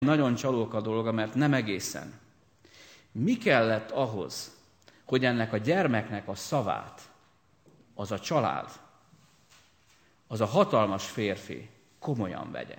nagyon csalóka dolga, mert nem egészen. Mi kellett ahhoz, hogy ennek a gyermeknek a szavát, az a család, az a hatalmas férfi komolyan vegye?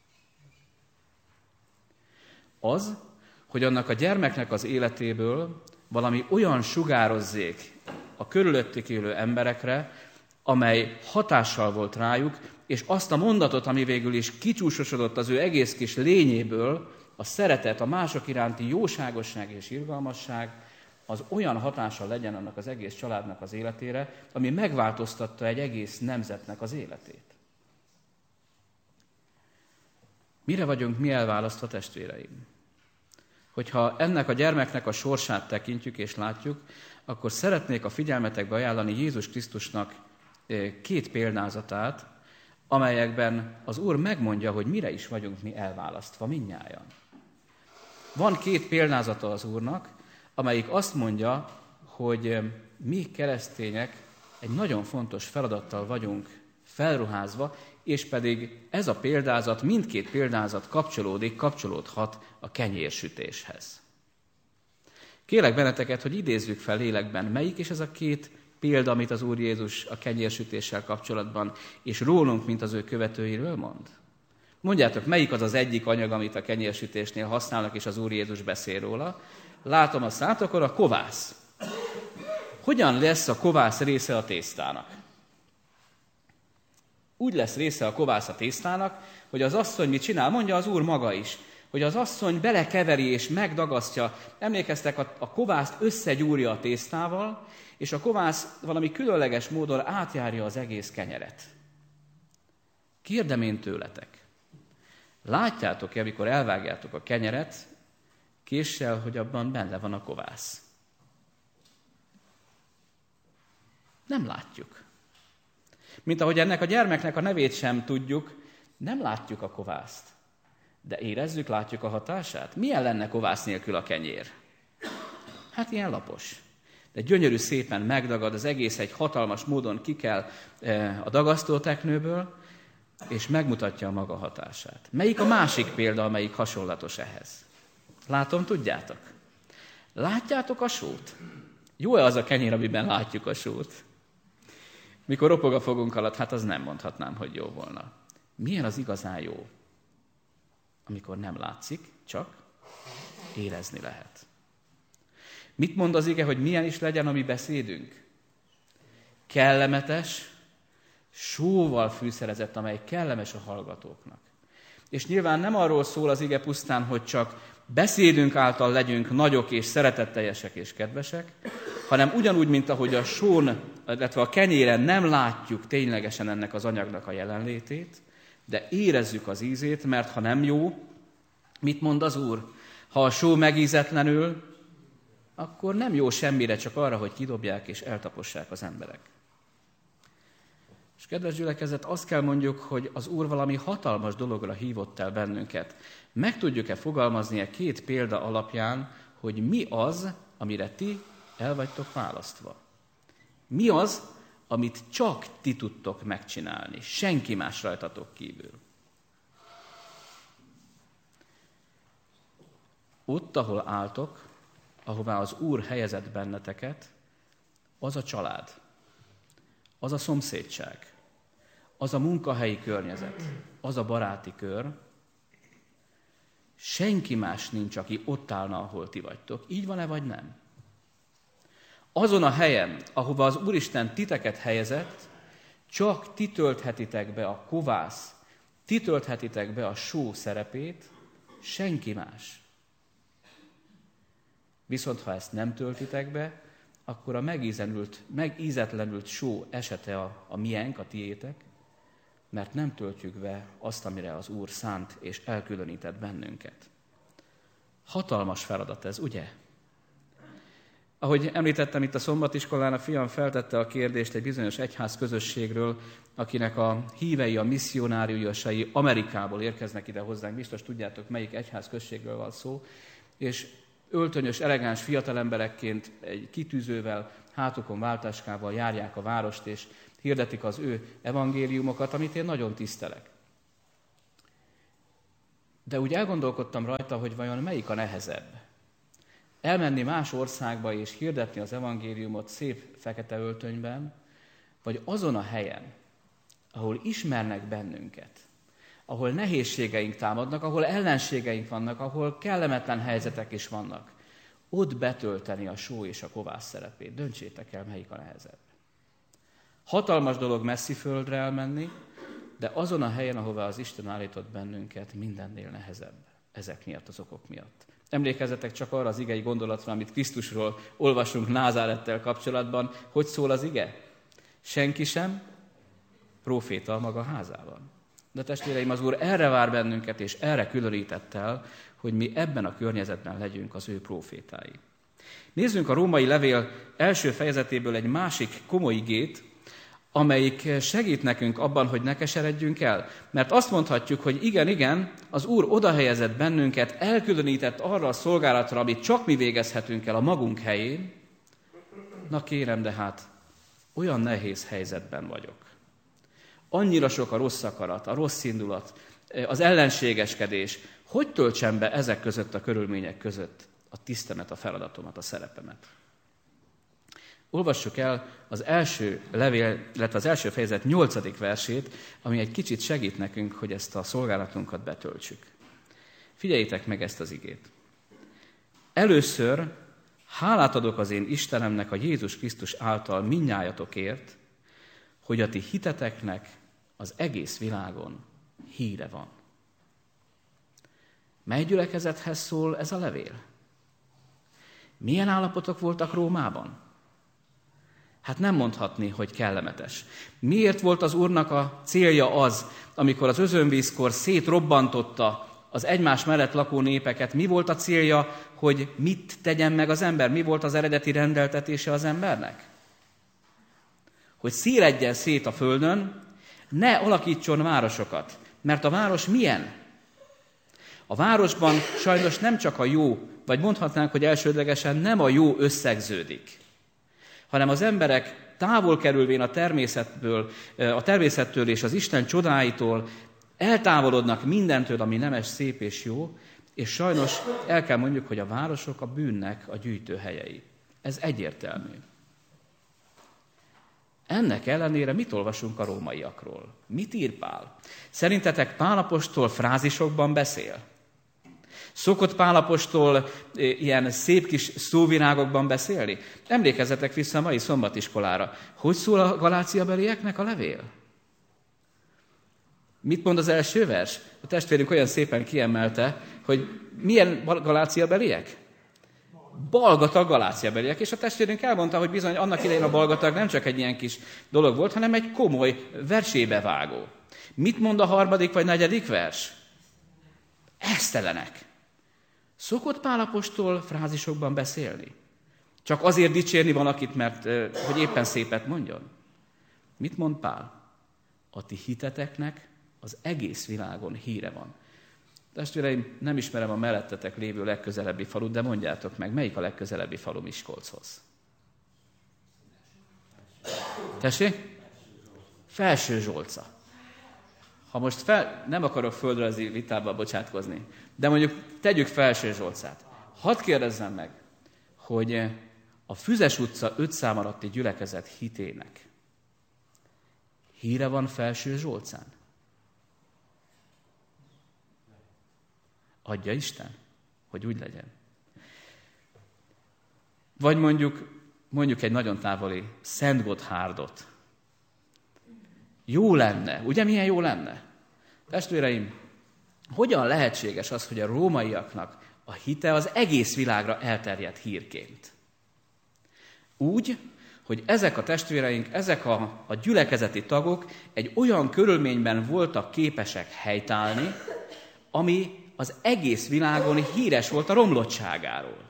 Az, hogy annak a gyermeknek az életéből valami olyan sugározzék a körülöttük élő emberekre, amely hatással volt rájuk, és azt a mondatot, ami végül is kicsúsosodott az ő egész kis lényéből, a szeretet, a mások iránti jóságosság és irgalmasság, az olyan hatással legyen annak az egész családnak az életére, ami megváltoztatta egy egész nemzetnek az életét. Mire vagyunk mi elválasztva, testvéreim? Hogyha ennek a gyermeknek a sorsát tekintjük és látjuk, akkor szeretnék a figyelmetekbe ajánlani Jézus Krisztusnak 2 példázatát, amelyekben az Úr megmondja, hogy mire is vagyunk mi elválasztva mindnyájan. Van 2 példázata az Úrnak, amelyik azt mondja, hogy mi keresztények egy nagyon fontos feladattal vagyunk felruházva, és pedig ez a példázat, mindkét példázat kapcsolódhat a kenyérsütéshez. Kérlek benneteket, hogy idézzük fel lélekben, melyik is ez a 2 példa, amit az Úr Jézus a kenyérsütéssel kapcsolatban, és rólunk, mint az ő követőiről mond. Mondjátok, melyik az az egyik anyag, amit a kenyérsütésnél használnak, és az Úr Jézus beszél róla. Látom a szátokon, a kovász. Hogyan lesz a kovász része a tésztának? Úgy lesz része a kovász a tésztának, hogy az asszony mit csinál? Mondja az Úr maga is, hogy az asszony belekeveri és megdagasztja. Emlékeztek, a kovászt összegyúrja a tésztával, és a kovász valami különleges módon átjárja az egész kenyeret. Kérdem én tőletek, látjátok-e, amikor elvágjátok a kenyeret, késsel, hogy abban benne van a kovász? Nem látjuk. Mint ahogy ennek a gyermeknek a nevét sem tudjuk, nem látjuk a kovászt. De érezzük, látjuk a hatását? Milyen lenne kovász nélkül a kenyér? Hát ilyen lapos. De gyönyörű szépen megdagad, az egész egy hatalmas módon kikel a dagasztóteknőből, és megmutatja a maga hatását. Melyik a másik példa, amelyik hasonlatos ehhez? Látom, tudjátok? Látjátok a sót? Jó-e az a kenyér, amiben látjuk a sót? Mikor ropog a fogunk alatt, hát az nem mondhatnám, hogy jó volna. Milyen az igazán jó? Amikor nem látszik, csak érezni lehet. Mit mond az ige, hogy milyen is legyen a mi beszédünk? Kellemetes, sóval fűszerezett, amely kellemes a hallgatóknak. És nyilván nem arról szól az ige pusztán, hogy csak beszédünk által legyünk nagyok és szeretetteljesek és kedvesek, hanem ugyanúgy, mint ahogy a són, illetve a kenyéren nem látjuk ténylegesen ennek az anyagnak a jelenlétét, de érezzük az ízét, mert ha nem jó, mit mond az Úr? Ha a só megízetlenül, akkor nem jó semmire, csak arra, hogy kidobják és eltapossák az emberek. És kedves gyülekezet, azt kell mondjuk, hogy az Úr valami hatalmas dologra hívott el bennünket. Meg tudjuk-e fogalmazni a 2 példa alapján, hogy mi az, amire ti el vagytok választva? Mi az, amit csak ti tudtok megcsinálni, senki más rajtatok kívül? Ott, ahol álltok, ahová az Úr helyezett benneteket, az a család, az a szomszédság, az a munkahelyi környezet, az a baráti kör, senki más nincs, aki ott állna, ahol ti vagytok. Így van-e, vagy nem? Azon a helyen, ahova az Úristen titeket helyezett, csak ti tölthetitek be a kovász, ti tölthetitek be a só szerepét, senki más. Viszont ha ezt nem töltitek be, akkor a megízetlenült só esete a miénk, a tiétek, mert nem töltjük be azt, amire az Úr szánt és elkülönített bennünket. Hatalmas feladat ez, ugye? Ahogy említettem itt a szombatiskolán, a fiam feltette a kérdést egy bizonyos egyház közösségről, akinek a hívei, a misszionáriusai Amerikából érkeznek ide hozzánk. Biztos tudjátok, melyik egyház községről van szó. És öltönyös, elegáns fiatalemberekként egy kitűzővel, hátukon váltáskával járják a várost, és hirdetik az ő evangéliumokat, amit én nagyon tisztelek. De úgy elgondolkodtam rajta, hogy vajon melyik a nehezebb. Elmenni más országba és hirdetni az evangéliumot szép fekete öltönyben, vagy azon a helyen, ahol ismernek bennünket, ahol nehézségeink támadnak, ahol ellenségeink vannak, ahol kellemetlen helyzetek is vannak, ott betölteni a só és a kovász szerepét. Döntsétek el, melyik a nehezebb. Hatalmas dolog messzi földre elmenni, de azon a helyen, ahová az Isten állított bennünket, mindennél nehezebb. Ezek miatt, az okok miatt. Emlékezzetek csak arra az igei gondolatra, amit Krisztusról olvasunk Názárettel kapcsolatban. Hogy szól az ige? Senki sem próféta a maga házában. De testvéreim, az Úr erre vár bennünket, és erre különített el, hogy mi ebben a környezetben legyünk az ő prófétái. Nézzünk a római levél első fejezetéből egy másik komoly igét, amelyik segít nekünk abban, hogy ne keseredjünk el. Mert azt mondhatjuk, hogy igen, az Úr odahelyezett bennünket, elkülönített arra a szolgálatra, amit csak mi végezhetünk el a magunk helyén. Na kérem, de hát olyan nehéz helyzetben vagyok. Annyira sok a rossz akarat, a rossz indulat, az ellenségeskedés. Hogy töltsem be ezek között a körülmények között a tisztemet, a feladatomat, a szerepemet? Olvassuk el az első levél, illetve az első fejezet 8. versét, ami egy kicsit segít nekünk, hogy ezt a szolgálatunkat betöltsük. Figyeljétek meg ezt az igét. Először hálát adok az én Istenemnek a Jézus Krisztus által mindnyájatokért, hogy a ti hiteteknek az egész világon híre van. Mely gyülekezethez szól ez a levél? Milyen állapotok voltak Rómában? Hát nem mondhatni, hogy kellemetes. Miért volt az Úrnak a célja az, amikor az özönvízkor szétrobbantotta az egymás mellett lakó népeket? Mi volt a célja, hogy mit tegyen meg az ember? Mi volt az eredeti rendeltetése az embernek? Hogy széledjen szét a földön, ne alakítson városokat. Mert a város milyen? A városban sajnos nem csak a jó, vagy mondhatnánk, hogy elsődlegesen nem a jó összegződik, hanem az emberek távol kerülvén a természettől és az Isten csodáitól eltávolodnak mindentől, ami nemes, szép és jó, és sajnos el kell mondjuk, hogy a városok a bűnnek a gyűjtőhelyei. Ez egyértelmű. Ennek ellenére mit olvasunk a rómaiakról? Mit ír Pál? Szerintetek Pál apostol frázisokban beszél? Szokott Pál apostol ilyen szép kis szóvirágokban beszélni? Emlékezzetek vissza a mai szombatiskolára. Hogy szól a galáciabelieknek a levél? Mit mond az első vers? A testvérünk olyan szépen kiemelte, hogy milyen galáciabeliek? Balgatag galáciabeliek. És a testvérünk elmondta, hogy bizony annak idején a balgatag nem csak egy ilyen kis dolog volt, hanem egy komoly versébevágó. Mit mond a 3. vagy 4. vers? Esztelenek. Szokott Pál apostol frázisokban beszélni? Csak azért dicsérni valakit, mert hogy éppen szépet mondjon? Mit mond Pál? A ti hiteteknek az egész világon híre van. Testvéreim, nem ismerem a mellettetek lévő legközelebbi falut, de mondjátok meg, melyik a legközelebbi falu Miskolchoz? Tessék? Felsőzsolca. Ha most nem akarok földrajzi vitába bocsátkozni, de mondjuk tegyük Felsőzsolcát. Hadd kérdezzem meg, hogy a Füzes utca 5 szám alatti gyülekezet hitének híre van Felsőzsolcán? Adja Isten, hogy úgy legyen. Vagy mondjuk egy nagyon távoli Szentgotthárdot. Jó lenne, ugye milyen jó lenne? Testvéreim, hogyan lehetséges az, hogy a rómaiaknak a hite az egész világra elterjedt hírként? Úgy, hogy ezek a testvéreink, ezek a gyülekezeti tagok egy olyan körülményben voltak képesek helytállni, ami az egész világon híres volt a romlottságáról.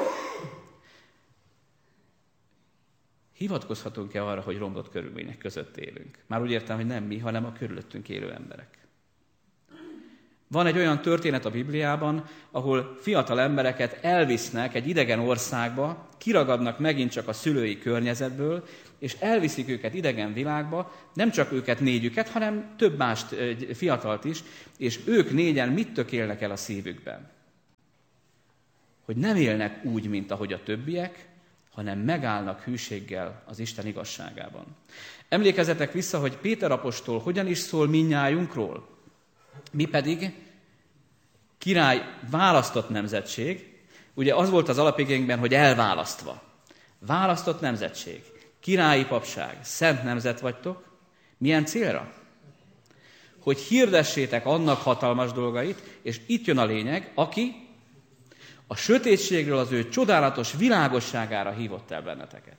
Hivatkozhatunk-e arra, hogy romlott körülmények között élünk? Már úgy értem, hogy nem mi, hanem a körülöttünk élő emberek. Van egy olyan történet a Bibliában, ahol fiatal embereket elvisznek egy idegen országba, kiragadnak megint csak a szülői környezetből, és elviszik őket idegen világba, nem csak őket négyüket, hanem több más fiatalt is, és ők négyen mit tökélnek el a szívükben? Hogy nem élnek úgy, mint ahogy a többiek, hanem megállnak hűséggel az Isten igazságában. Emlékezzetek vissza, hogy Péter apostol hogyan is szól mindnyájunkról. Mi pedig király választott nemzetség, ugye az volt az alapigényben, hogy elválasztva. Választott nemzetség, királyi papság, szent nemzet vagytok. Milyen célra? Hogy hirdessétek annak hatalmas dolgait, és itt jön a lényeg, aki a sötétségről az ő csodálatos világosságára hívott el benneteket.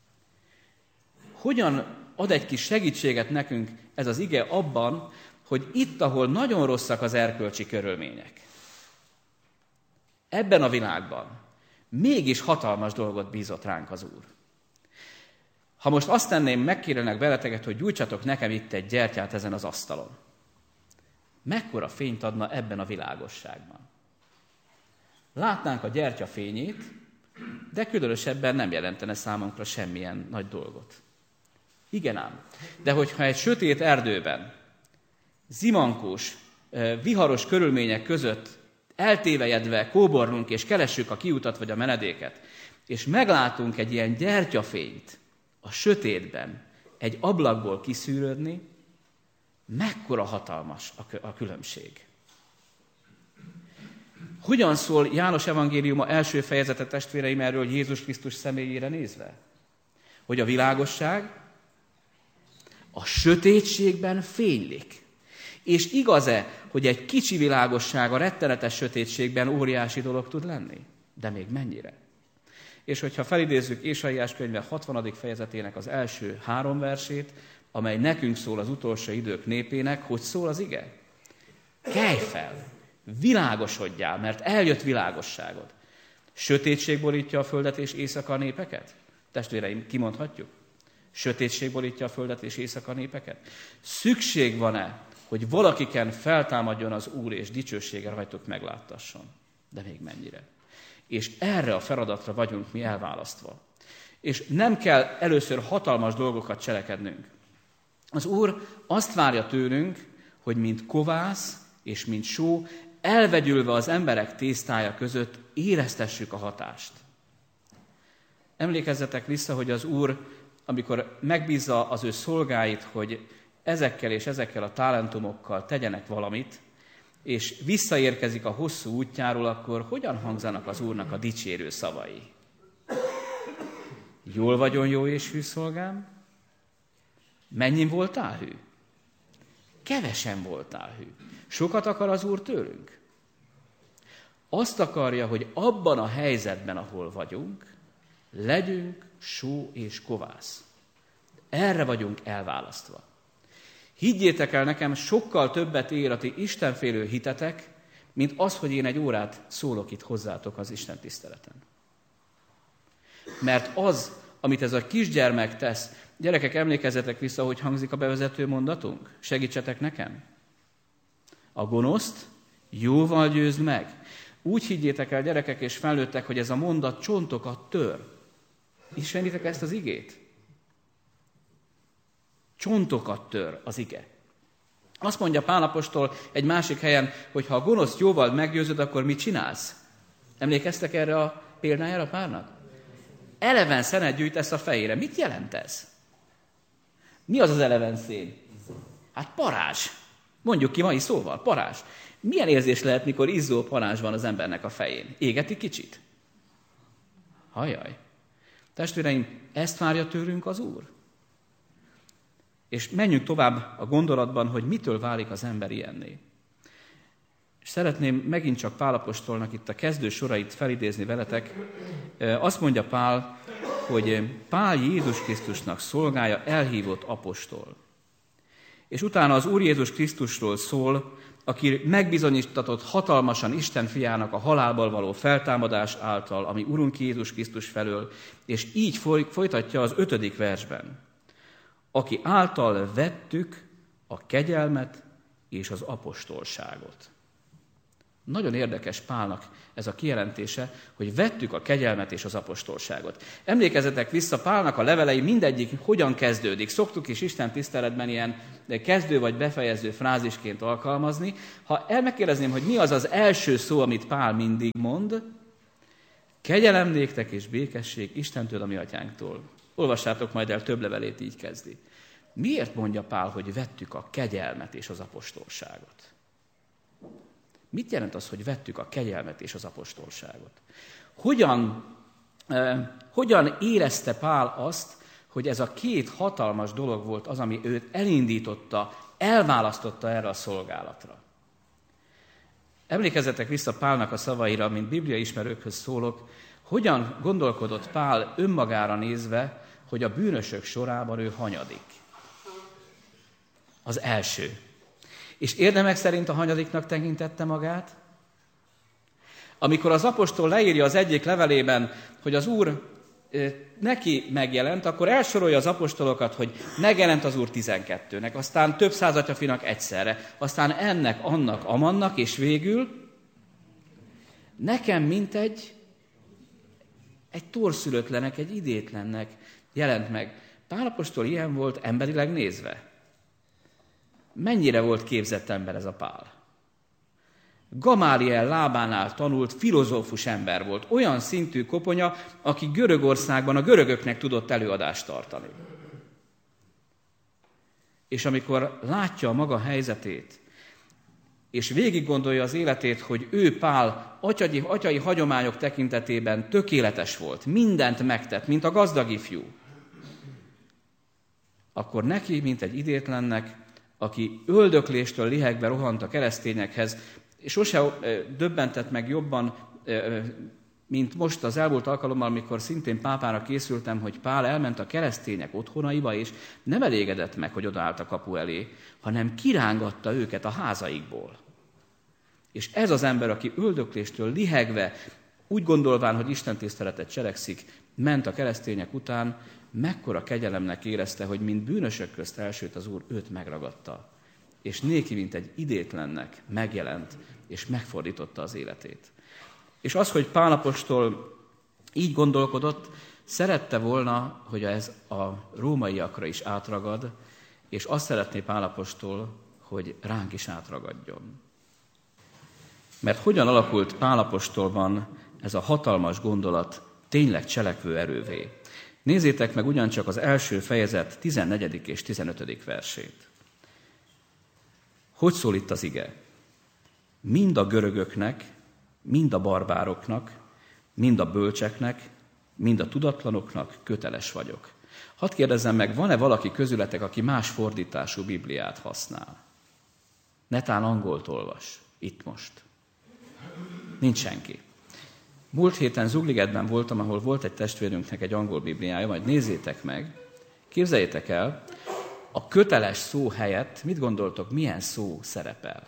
Hogyan ad egy kis segítséget nekünk ez az ige abban, hogy itt, ahol nagyon rosszak az erkölcsi körülmények, ebben a világban mégis hatalmas dolgot bízott ránk az Úr. Ha most azt tenném, megkérlek veleteket, hogy gyújtsatok nekem itt egy gyertyát ezen az asztalon. Mekkora fényt adna ebben a világosságban? Látnánk a gyertya fényét, de különösebben nem jelentene számunkra semmilyen nagy dolgot. Igen ám, de hogyha egy sötét erdőben, zimankós, viharos körülmények között eltévejedve kóborlunk és keressük a kiutat vagy a menedéket, és meglátunk egy ilyen gyertyafényt a sötétben, egy ablakból kiszűrődni, mekkora hatalmas a különbség. Hogyan szól János evangéliuma első fejezete, testvéreim, erről Jézus Krisztus személyére nézve? Hogy a világosság a sötétségben fénylik. És igaz-e, hogy egy kicsi világosság a rettenetes sötétségben óriási dolog tud lenni? De még mennyire? És hogyha felidézzük Ézsaiás könyve 60. fejezetének az első 3 versét, amely nekünk szól az utolsó idők népének, hogy szól az ige? Kelj fel, világosodjál, mert eljött világosságod. Sötétség borítja a földet és éjszaka a népeket? Testvéreim, kimondhatjuk? Sötétség borítja a földet és éjszaka a népeket? Szükség van-e, hogy valakiken feltámadjon az Úr, és dicsősége rajtuk megláttasson? De még mennyire? És erre a feladatra vagyunk mi elválasztva. És nem kell először hatalmas dolgokat cselekednünk. Az Úr azt várja tőlünk, hogy mint kovász és mint só, elvegyülve az emberek tésztája között éreztessük a hatást. Emlékezzetek vissza, hogy az Úr, amikor megbízza az ő szolgáit, hogy ezekkel és ezekkel a talentumokkal tegyenek valamit, és visszaérkezik a hosszú útjáról, akkor hogyan hangzanak az Úrnak a dicsérő szavai? Jól vagyon, jó és hű szolgám? Mennyin voltál hű? Kevesen voltál hű. Sokat akar az Úr tőlünk? Azt akarja, hogy abban a helyzetben, ahol vagyunk, legyünk só és kovász. Erre vagyunk elválasztva. Higgyétek el nekem, sokkal többet ér a ti istenfélő hitetek, mint az, hogy én egy órát szólok itt hozzátok az Isten tiszteleten. Mert az, amit ez a kisgyermek tesz, gyerekek, emlékezzetek vissza, hogy hangzik a bevezető mondatunk? Segítsetek nekem. A gonoszt jóval győzd meg. Úgy higgyétek el, gyerekek és felnőttek, hogy ez a mondat csontokat tör. Ismeritek ezt az igét? Csontokat tör az ige. Azt mondja Pál apostol egy másik helyen, hogy ha a gonoszt jóval meggyőzöd, akkor mit csinálsz? Emlékeztek erre a példájára Pálnak? Eleven szenet gyűjtesz a fejére. Mit jelent ez? Mi az az eleven szén? Hát parázs. Mondjuk ki mai szóval, parázs. Milyen érzés lehet, mikor izzó parázs van az embernek a fején? Égeti kicsit? Hajjaj. Testvéreim, ezt várja tőlünk az Úr. És menjünk tovább a gondolatban, hogy mitől válik az ember ilyenné. És szeretném megint csak Pál apostolnak itt a kezdő sorait felidézni veletek. Azt mondja Pál, hogy Pál Jézus Krisztusnak szolgája, elhívott apostol. És utána az Úr Jézus Krisztusról szól, aki megbizonyítatott hatalmasan Isten fiának a halálból való feltámadás által, ami Urunk Jézus Krisztus felől, és így folytatja az 5. versben. Aki által vettük a kegyelmet és az apostolságot. Nagyon érdekes Pálnak ez a kijelentése, hogy vettük a kegyelmet és az apostolságot. Emlékezzetek vissza, Pálnak a levelei mindegyik hogyan kezdődik. Szoktuk is Isten tiszteletben ilyen kezdő vagy befejező frázisként alkalmazni. Ha megkérdezném, hogy mi az az első szó, amit Pál mindig mond, kegyelem néktek és békesség Istentől, a mi atyánktól. Olvassátok majd el, több levelét így kezdi. Miért mondja Pál, hogy vettük a kegyelmet és az apostolságot? Mit jelent az, hogy vettük a kegyelmet és az apostolságot? Hogyan érezte Pál azt, hogy ez a két hatalmas dolog volt az, ami őt elindította, elválasztotta erre a szolgálatra? Emlékezzetek vissza Pálnak a szavaira, mint bibliaismerőkhöz szólok, hogyan gondolkodott Pál önmagára nézve, hogy a bűnösök sorában ő hanyadik. Az első. És érdemek szerint a hanyadiknak tekintette magát? Amikor az apostol leírja az egyik levelében, hogy az Úr neki megjelent, akkor elsorolja az apostolokat, hogy megjelent az Úr 12-nek, aztán több száz atyafinak egyszerre, aztán ennek, annak, amannak, és végül nekem mint egy torszülöttlenek, egy idétlennek jelent meg. Pál apostol ilyen volt emberileg nézve. Mennyire volt képzett ember ez a Pál? Gamáliel lábánál tanult filozófus ember volt. Olyan szintű koponya, aki Görögországban a görögöknek tudott előadást tartani. És amikor látja a maga helyzetét, és végig gondolja az életét, hogy ő Pál atyai hagyományok tekintetében tökéletes volt, mindent megtett, mint a gazdag ifjú, akkor neki, mint egy idétlennek, aki öldökléstől lihegve rohant a keresztényekhez, és sose döbbentett meg jobban, mint most az elmúlt alkalommal, amikor szintén pápára készültem, hogy Pál elment a keresztények otthonaiba, és nem elégedett meg, hogy odaállt a kapu elé, hanem kirángatta őket a házaikból. És ez az ember, aki öldökléstől lihegve, úgy gondolván, hogy Isten tiszteletet cselekszik, ment a keresztények után, mekkora kegyelemnek érezte, hogy mint bűnösök közt elsőt az Úr őt megragadta, és néki, mint egy idétlennek megjelent, és megfordította az életét. És az, hogy Pál apostol így gondolkodott, szerette volna, hogy ez a rómaiakra is átragad, és azt szeretné Pál apostol, hogy ránk is átragadjon. Mert hogyan alakult Pál apostolban ez a hatalmas gondolat tényleg cselekvő erővé? Nézzétek meg ugyancsak az első fejezet 14. és 15. versét. Hogy szól itt az ige? Mind a görögöknek, mind a barbároknak, mind a bölcseknek, mind a tudatlanoknak köteles vagyok. Hadd kérdezzem meg, van-e valaki közületek, aki más fordítású Bibliát használ? Netán angolt olvas, itt most. Nincs senki. Múlt héten Zugligetben voltam, ahol volt egy testvérünknek egy angol bibliája, majd nézzétek meg, képzeljétek el, a köteles szó helyett, mit gondoltok, milyen szó szerepel?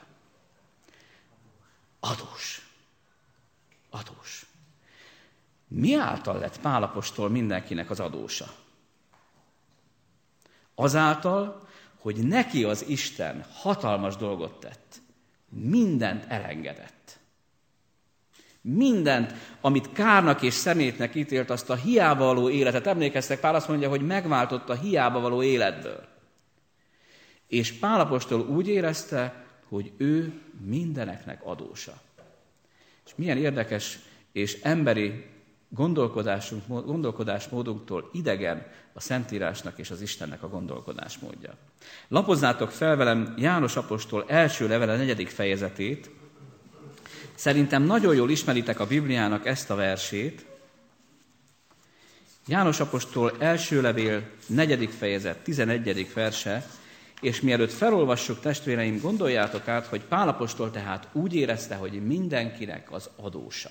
Adós. Adós. Mi által lett Pál apostol mindenkinek az adósa? Azáltal, hogy neki az Isten hatalmas dolgot tett. Mindent elengedett. Mindent, amit kárnak és szemétnek ítélt, azt a hiába való életet. Emlékeztek, Pál azt mondja, hogy megváltott a hiába való életből. És Pál apostol úgy érezte, hogy ő mindeneknek adósa. És milyen érdekes és emberi gondolkodásmódunktól idegen a Szentírásnak és az Istennek a gondolkodásmódja. Lapozzátok fel velem János apostol első levele 4. fejezetét. Szerintem nagyon jól ismeritek a Bibliának ezt a versét. János apostol első levél 4. fejezet 11. verse, és mielőtt felolvassuk, testvéreim, gondoljátok át, hogy Pál apostol tehát úgy érezte, hogy mindenkinek az adósa.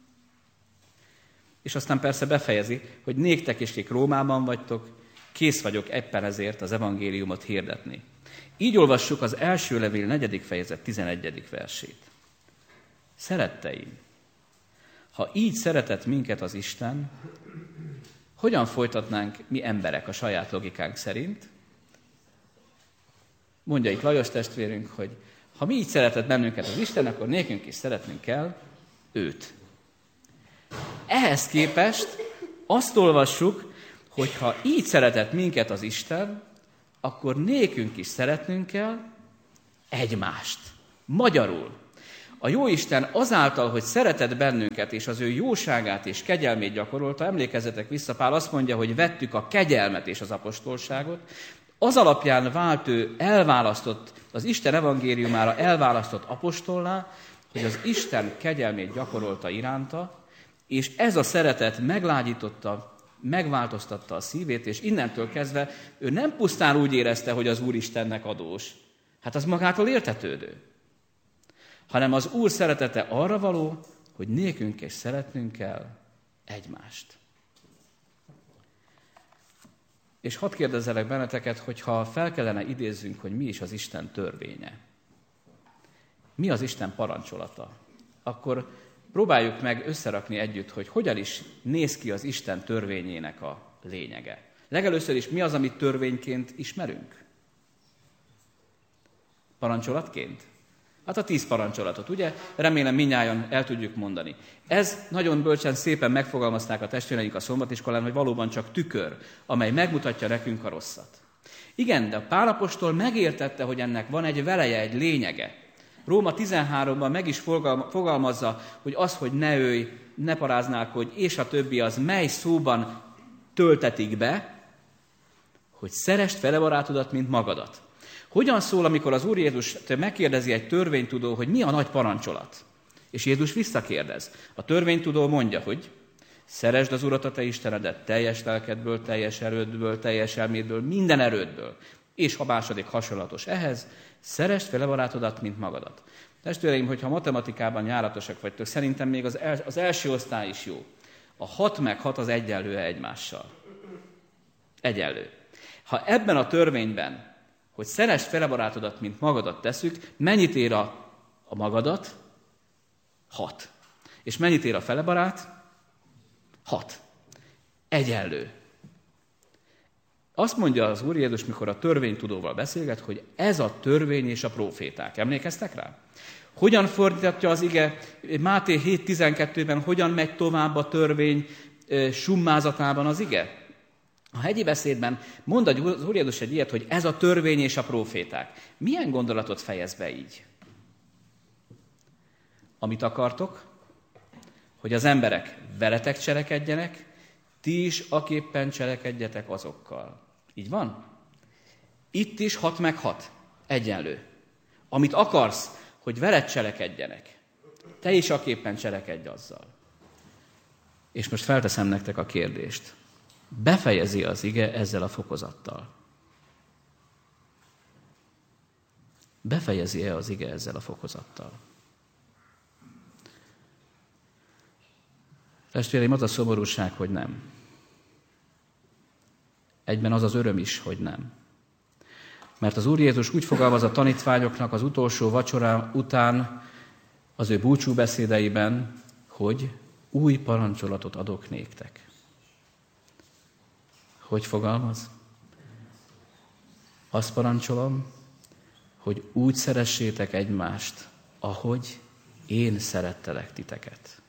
És aztán persze befejezi, hogy néktek is, kik Rómában vagytok, kész vagyok éppen ezért az evangéliumot hirdetni. Így olvassuk az első levél 4. fejezet 11. versét. Szeretteim, ha így szeretett minket az Isten, hogyan folytatnánk mi emberek a saját logikánk szerint? Mondja itt Lajos testvérünk, hogy ha mi így szeretett bennünket az Isten, akkor nékünk is szeretnünk kell őt. Ehhez képest azt olvassuk, hogy ha így szeretett minket az Isten, akkor nékünk is szeretnünk kell egymást. Magyarul, a Jóisten azáltal, hogy szeretett bennünket, és az ő jóságát és kegyelmét gyakorolta, emlékezzetek vissza, Pál azt mondja, hogy vettük a kegyelmet és az apostolságot, az alapján vált ő elválasztott, az Isten evangéliumára elválasztott apostollá, hogy az Isten kegyelmét gyakorolta iránta, és ez a szeretet meglágyította, megváltoztatta a szívét, és innentől kezdve ő nem pusztán úgy érezte, hogy az Úristennek adós. Hát az magától értetődő. Hanem az Úr szeretete arra való, hogy nékünk is szeretnünk kell egymást. És hadd kérdezzelek benneteket, hogyha fel kellene idézzünk, hogy mi is az Isten törvénye. Mi az Isten parancsolata? Akkor próbáljuk meg összerakni együtt, hogy hogyan is néz ki az Isten törvényének a lényege. Legelőször is mi az, amit törvényként ismerünk? Parancsolatként? Hát a 10 parancsolatot, ugye? Remélem mindnyájan el tudjuk mondani. Ez nagyon bölcsen szépen megfogalmazták a testvéreink a szombatiskolán, hogy valóban csak tükör, amely megmutatja nekünk a rosszat. Igen, de Pál apostol megértette, hogy ennek van egy veleje, egy lényege. Róma 13-ban meg is fogalmazza, hogy az, hogy ne ölj, ne paráználkodj, és a többi, az mely szóban töltetik be, hogy szeresd fele barátodat, mint magadat. Hogyan szól, amikor az Úr Jézus megkérdezi egy törvénytudó, hogy mi a nagy parancsolat? És Jézus visszakérdez. A törvénytudó mondja, hogy szeresd az Urat a te Istenedet teljes lelkedből, teljes erődből, teljes elmédből, minden erődből. És a második hasonlatos ehhez, szeresd fele barátodat, mint magadat. Testvéreim, hogyha matematikában járatosak vagytok, szerintem még az első osztály is jó. A 6 meg 6 az egyenlő egymással. Egyenlő. Ha ebben a törvényben, hogy szeresd fele barátodat, mint magadat tesszük, mennyit ér a magadat? 6. És mennyit ér a fele barát? 6. Egyenlő. Azt mondja az Úr Jézus, mikor a törvénytudóval beszélget, hogy ez a törvény és a próféták. Emlékeztek rá? Hogyan fordítja az ige Máté 7.12-ben, hogyan megy tovább a törvény summázatában az ige? A hegyi beszédben mond az Úr Jézus egy ilyet, hogy ez a törvény és a próféták. Milyen gondolatot fejez be így? Amit akartok, hogy az emberek veletek cselekedjenek, ti is aképpen cselekedjetek azokkal. Így van? Itt is 6 meg 6. Egyenlő. Amit akarsz, hogy veled cselekedjenek, te is aképpen cselekedj azzal. És most felteszem nektek a kérdést. Befejezi az ige ezzel a fokozattal? Befejezi-e az ige ezzel a fokozattal? Testvéreim, az a szomorúság, hogy nem. Egyben az az öröm is, hogy nem. Mert az Úr Jézus úgy fogalmaz a tanítványoknak az utolsó vacsora után az ő búcsúbeszédeiben, hogy új parancsolatot adok néktek. Hogy fogalmaz? Azt parancsolom, hogy úgy szeressétek egymást, ahogy én szerettelek titeket.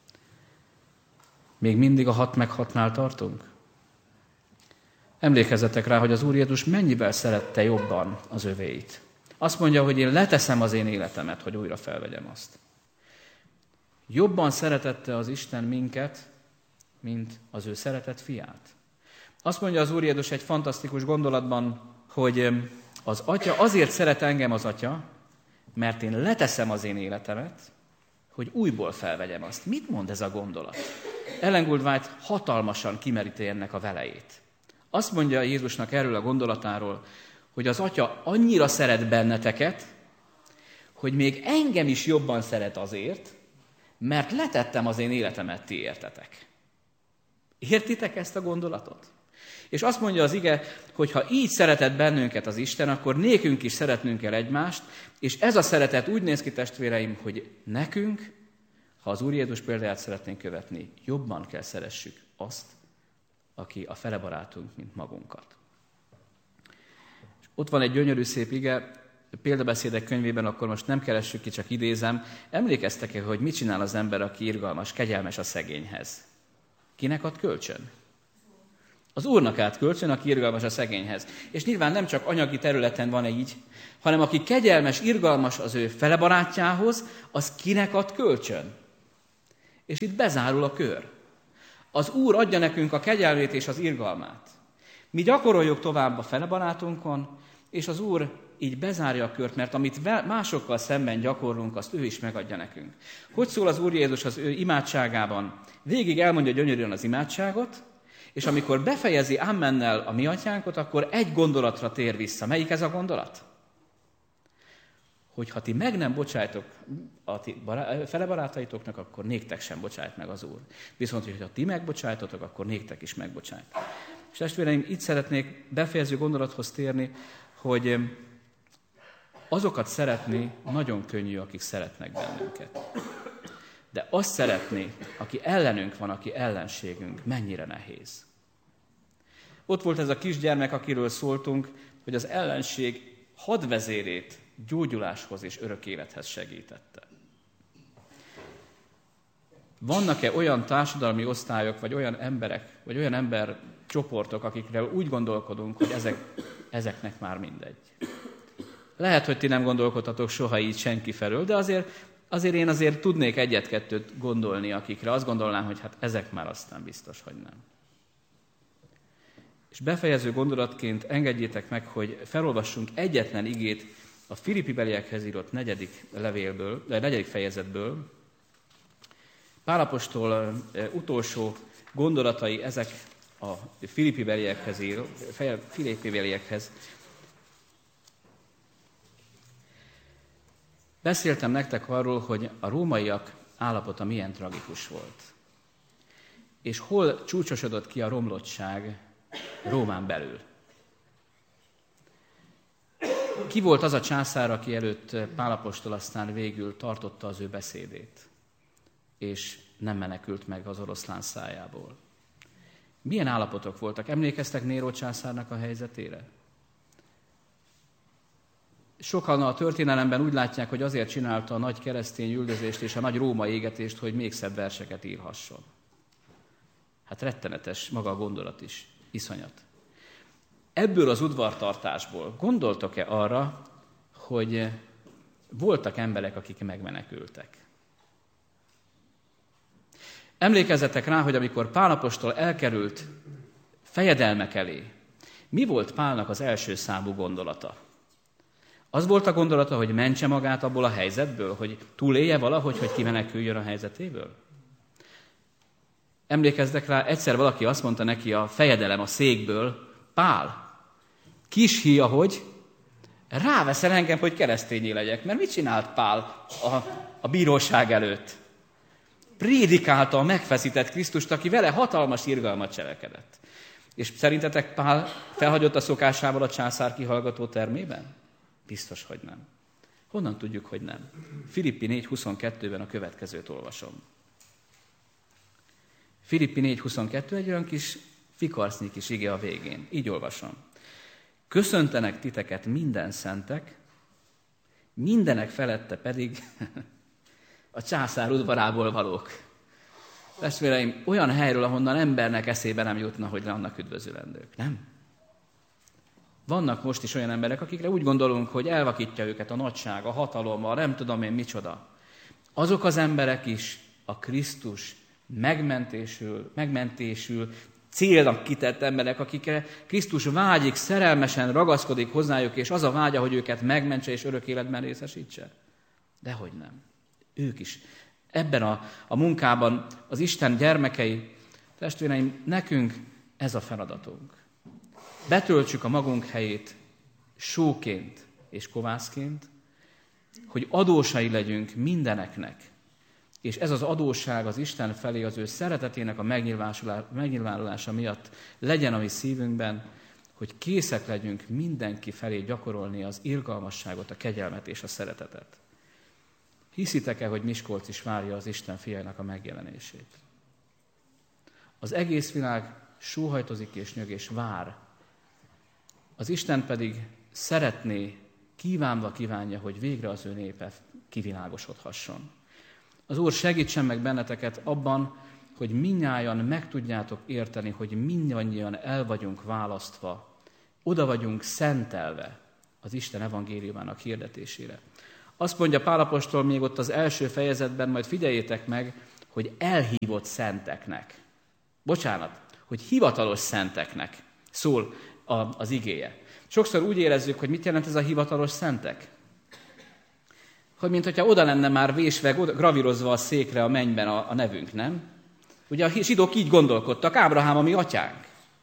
Még mindig a 6 meg 6-nál tartunk? Emlékezzetek rá, hogy az Úr Jézus mennyivel szerette jobban az övéit. Azt mondja, hogy én leteszem az én életemet, hogy újra felvegyem azt. Jobban szeretette az Isten minket, mint az ő szeretett fiát. Azt mondja az Úr Jézus egy fantasztikus gondolatban, hogy az Atya azért szeret engem az Atya, mert én leteszem az én életemet, hogy újból felvegyem azt. Mit mond ez a gondolat? Ellen G. White hatalmasan kimeríti ennek a velejét. Azt mondja Jézusnak erről a gondolatáról, hogy az Atya annyira szeret benneteket, hogy még engem is jobban szeret azért, mert letettem az én életemet ti értetek. Értitek ezt a gondolatot? És azt mondja az ige, hogy ha így szeretett bennünket az Isten, akkor nékünk is szeretnünk kell egymást, és ez a szeretet úgy néz ki, testvéreim, hogy nekünk, ha az Úr Jézus példáját szeretnénk követni, jobban kell szeressük azt, aki a fele barátunk, mint magunkat. És ott van egy gyönyörű szép ige, példabeszédek könyvében, akkor most nem keressük ki, csak idézem. Emlékeztek-e, hogy mit csinál az ember, aki irgalmas, kegyelmes a szegényhez? Kinek ad kölcsön? Az Úrnak áll kölcsön, aki irgalmas a szegényhez. És nyilván nem csak anyagi területen van így, hanem aki kegyelmes, irgalmas az ő felebarátjához, az kinek ad kölcsön? És itt bezárul a kör. Az Úr adja nekünk a kegyelmét és az irgalmát. Mi gyakoroljuk tovább a felebarátunkon, és az Úr így bezárja a kört, mert amit másokkal szemben gyakorlunk, azt ő is megadja nekünk. Hogy szól az Úr Jézus az ő imádságában? Végig elmondja gyönyörűen az imádságot, és amikor befejezi Ammennel a mi atyánkot, akkor egy gondolatra tér vissza. Melyik ez a gondolat? Hogy ha ti meg nem bocsájtok a ti felebarátaitoknak, akkor néktek sem bocsájt meg az Úr. Viszont, hogyha ti megbocsájtotok, akkor néktek is megbocsájt. És testvéreim, itt szeretnék befejező gondolathoz térni, hogy azokat szeretni nagyon könnyű, akik szeretnek bennünket. De azt szeretni, aki ellenünk van, aki ellenségünk, mennyire nehéz. Ott volt ez a kisgyermek, akiről szóltunk, hogy az ellenség hadvezérét gyógyuláshoz és örök élethez segítette. Vannak-e olyan társadalmi osztályok, vagy olyan emberek, vagy olyan embercsoportok, akikről úgy gondolkodunk, hogy ezeknek már mindegy? Lehet, hogy ti nem gondolkodhatok soha így senki felől, de azért én tudnék egyet-kettőt gondolni, akikre azt gondolnám, hogy hát ezek már aztán biztos, hogy nem. És befejező gondolatként engedjétek meg, hogy felolvassunk egyetlen igét a Filippi-beliekhez írott 4. fejezetből. Pál apostol utolsó gondolatai ezek a Filippi-beliekhez. Beszéltem nektek arról, hogy a rómaiak állapota milyen tragikus volt. És hol csúcsosodott ki a romlottság Rómán belül. Ki volt az a császár, aki előtt Pál apostol aztán végül tartotta az ő beszédét, és nem menekült meg az oroszlán szájából? Milyen állapotok voltak? Emlékeztek Néró császárnak a helyzetére? Sokan a történelemben úgy látják, hogy azért csinálta a nagy keresztény üldözést és a nagy római égetést, hogy még szebb verseket írhasson. Hát rettenetes maga a gondolat is, iszonyat. Ebből az udvartartásból gondoltok-e arra, hogy voltak emberek, akik megmenekültek? Emlékezzetek rá, hogy amikor Pál apostol elkerült fejedelmek elé, mi volt Pálnak az első számú gondolata? Az volt a gondolata, hogy mentse magát abból a helyzetből, hogy túlélje valahogy, hogy kimeneküljön a helyzetéből? Emlékeztek rá, egyszer valaki azt mondta neki a fejedelem a székből, Pál, kis híja, hogy ráveszel engem, hogy keresztényé legyek. Mert mit csinált Pál a bíróság előtt? Prédikálta a megfeszített Krisztust, aki vele hatalmas irgalmat cselekedett. És szerintetek Pál felhagyott a szokásával a császár kihallgató termében? Biztos, hogy nem. Honnan tudjuk, hogy nem? Filippi 4.22-ben a következőt olvasom. Filippi 4.22 egy olyan kis fikarsznyi kis ige a végén. Így olvasom. Köszöntenek titeket minden szentek, mindenek felette pedig a császár udvarából valók. Testvéreim, olyan helyről, ahonnan embernek eszébe nem jutna, hogy annak üdvözülendők, nem? Vannak most is olyan emberek, akikre úgy gondolunk, hogy elvakítja őket a nagyság, a hatalom, a nem tudom én micsoda. Azok az emberek is a Krisztus megmentésül célnak kitett emberek, akikre Krisztus vágyik, szerelmesen ragaszkodik hozzájuk, és az a vágya, hogy őket megmentse és örök életben részesítse. Dehogy nem. Ők is. Ebben a munkában az Isten gyermekei, testvéreim, nekünk ez a feladatunk. Betöltsük a magunk helyét sóként és kovászként, hogy adósai legyünk mindeneknek. És ez az adósság az Isten felé, az ő szeretetének a megnyilvánulása miatt legyen a mi szívünkben, hogy készek legyünk mindenki felé gyakorolni az irgalmasságot, a kegyelmet és a szeretetet. Hiszitek-e, hogy Miskolc is várja az Isten fiának a megjelenését? Az egész világ sóhajtozik és nyög és vár. Az Isten pedig szeretné kívánja, hogy végre az ő népe kivilágosodhasson. Az Úr segítsen meg benneteket abban, hogy mindnyájan meg tudjátok érteni, hogy mindannyian el vagyunk választva, oda vagyunk szentelve az Isten evangéliumának hirdetésére. Azt mondja Pál apostol még ott az első fejezetben, majd figyeljétek meg, hogy elhívott szenteknek. Bocsánat, hogy hivatalos szenteknek szól az igéje. Sokszor úgy érezzük, hogy mit jelent ez a hivatalos szentek? Hogy mintha oda lenne már vésve, gravírozva a székre a mennyben a nevünk, nem? Ugye a zsidók így gondolkodtak, Ábrahám a mi atyánk.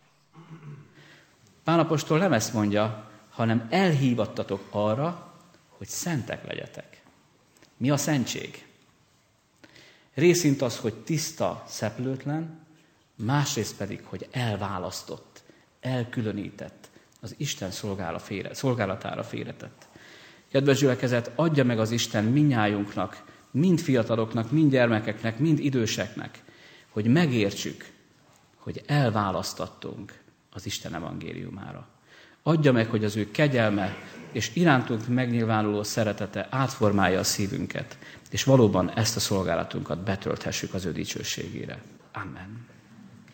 Pál apostol nem ezt mondja, hanem elhívattatok arra, hogy szentek legyetek. Mi a szentség? Részint az, hogy tiszta, szeplőtlen, másrészt pedig, hogy elválasztott, elkülönített, az Isten szolgálatára félretett. Kedves gyülekezet, adja meg az Isten mindnyájunknak, mind fiataloknak, mind gyermekeknek, mind időseknek, hogy megértsük, hogy elválasztattunk az Isten evangéliumára. Adja meg, hogy az ő kegyelme és irántunk megnyilvánuló szeretete átformálja a szívünket, és valóban ezt a szolgálatunkat betölthessük az ő dicsőségére. Amen.